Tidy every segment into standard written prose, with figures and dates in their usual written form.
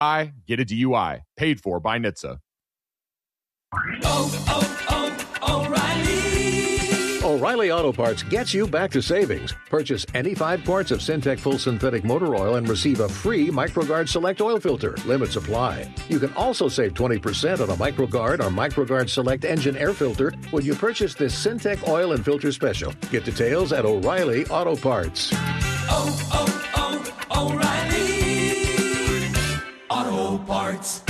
Get a DUI. Paid for by NHTSA. O'Reilly Auto Parts gets you back to savings. Purchase any 5 quarts of Syntec Full Synthetic Motor Oil and receive a free MicroGuard Select Oil Filter. Limits apply. You can also save 20% on a MicroGuard or MicroGuard Select Engine Air Filter when you purchase this Syntec Oil and Filter Special. Get details at O'Reilly Auto Parts. O'Reilly Auto Parts.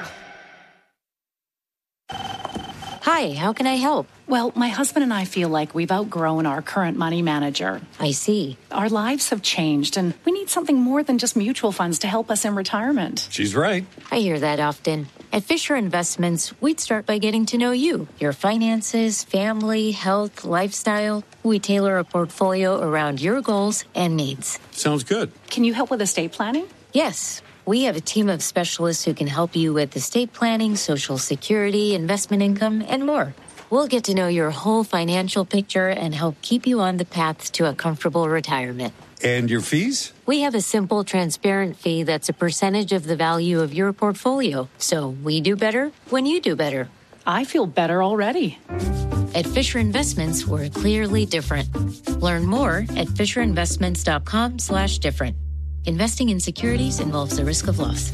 Hi, how can I help? Well, my husband and I feel like we've outgrown our current money manager. I see. Our lives have changed, and we need something more than just mutual funds to help us in retirement. She's right. I hear that often. At Fisher Investments, we'd start by getting to know you, your finances, family, health, lifestyle. We tailor a portfolio around your goals and needs. Sounds good. Can you help with estate planning? Yes. We have a team of specialists who can help you with estate planning, Social Security, investment income, and more. We'll get to know your whole financial picture and help keep you on the path to a comfortable retirement. And your fees? We have a simple, transparent fee that's a percentage of the value of your portfolio. So we do better when you do better. I feel better already. At Fisher Investments, we're clearly different. Learn more at FisherInvestments.com/different. Investing in securities involves the risk of loss.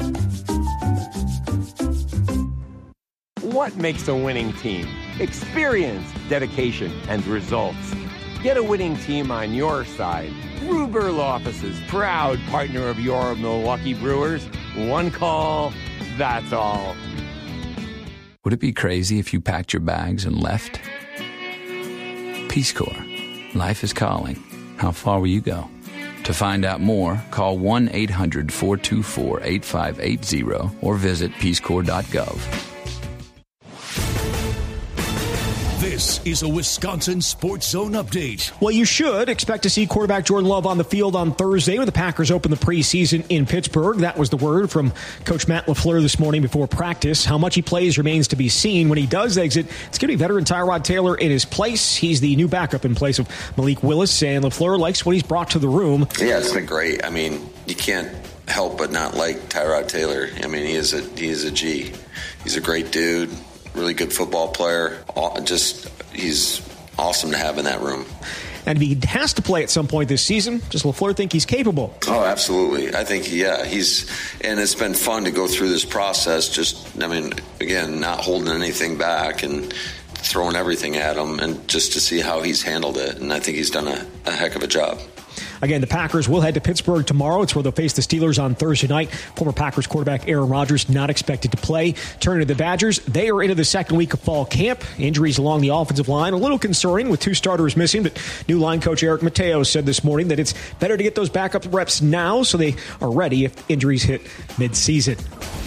What makes a winning team? Experience, dedication, and results. Get a winning team on your side. Ruber Law Offices, proud partner of your Milwaukee Brewers. One call, that's all. Would it be crazy if you packed your bags and left? Peace Corps. Life is calling. How far will you go? To find out more, call 1-800-424-8580 or visit peacecorps.gov. This is a Wisconsin Sports Zone update. Well, you should expect to see quarterback Jordan Love on the field on Thursday when the Packers open the preseason in Pittsburgh. That was the word from Coach Matt LaFleur this morning before practice. How much he plays remains to be seen. When he does exit, it's going to be veteran Tyrod Taylor in his place. He's the new backup in place of Malik Willis, and LaFleur likes what he's brought to the room. Yeah, it's been great. I mean, you can't help but not like Tyrod Taylor. I mean, he is a G. He's a great dude. Really good football player. He's awesome to have in that room. And if he has to play at some point this season, does LaFleur think he's capable? Oh, absolutely. I think, and it's been fun to go through this process. Again, not holding anything back and throwing everything at him, and just to see how he's handled it. And I think he's done a heck of a job. Again, the Packers will head to Pittsburgh tomorrow. It's where they'll face the Steelers on Thursday night. Former Packers quarterback Aaron Rodgers not expected to play. Turning to the Badgers, they are into the second week of fall camp. Injuries along the offensive line, a little concerning with 2 starters missing, but new line coach Eric Mateo said this morning that it's better to get those backup reps now so they are ready if injuries hit mid-season.